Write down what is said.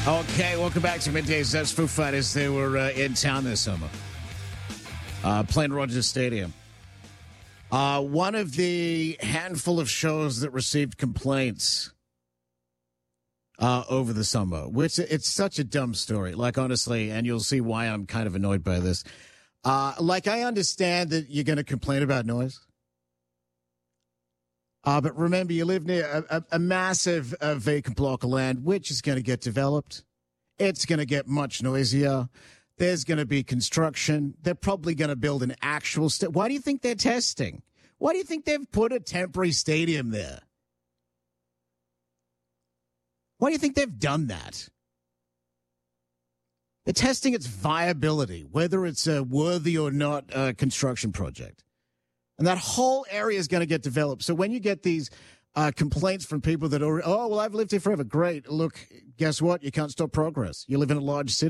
Okay, welcome back to Midday Zest. Foo Fighters, they were in town this summer, playing Rogers Stadium. One of the handful of shows that received complaints over the summer, which it's such a dumb story. Like, honestly, and you'll see why I'm kind of annoyed by this. I understand that you're going to complain about noise. But remember, you live near a massive vacant block of land, which is going to get developed. It's going to get much noisier. There's going to be construction. They're probably going to build an actual Why do you think they're testing? Why do you think they've put a temporary stadium there? Why do you think they've done that? They're testing its viability, whether it's a worthy or not construction project. And that whole area is going to get developed. So when you get these complaints from people that are, I've lived here forever. Great. Look, guess what? You can't stop progress. You live in a large city.